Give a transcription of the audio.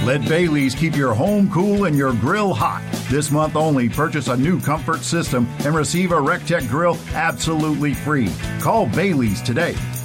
Let Bailey's keep your home cool and your grill hot. This month only, purchase a new comfort system and receive a RecTech grill absolutely free. Call Bailey's today